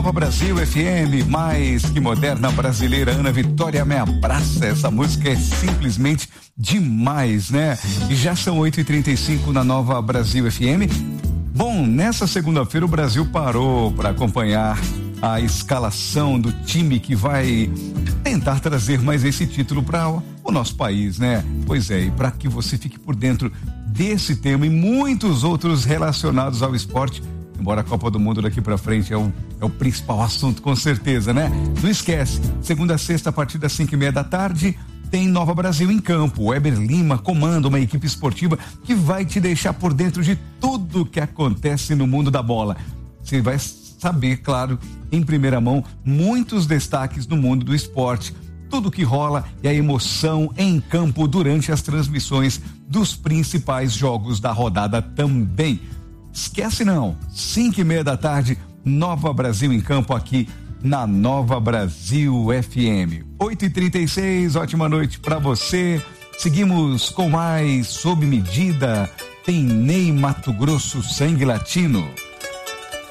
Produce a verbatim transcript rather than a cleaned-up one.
Nova Brasil F M, mais que moderna brasileira. Ana Vitória me abraça. Essa música é simplesmente demais, né? E já são oito e trinta e cinco na Nova Brasil F M. Bom, nessa segunda-feira o Brasil parou para acompanhar a escalação do time que vai tentar trazer mais esse título para o nosso país, né? Pois é, e para que você fique por dentro desse tema e muitos outros relacionados ao esporte, embora a Copa do Mundo daqui para frente é o, é o principal assunto, com certeza, né? Não esquece, segunda a sexta, a partir das cinco e meia da tarde, tem Nova Brasil em campo. O Weber Lima comanda uma equipe esportiva que vai te deixar por dentro de tudo que acontece no mundo da bola. Você vai saber, claro, em primeira mão, muitos destaques no mundo do esporte. Tudo que rola e a emoção em campo durante as transmissões dos principais jogos da rodada também. Esquece não, cinco e meia da tarde, Nova Brasil em campo aqui na Nova Brasil F M. oito e trinta e seis, ótima noite para você. Seguimos com mais Sob Medida. Tem Ney Mato Grosso, Sangue Latino.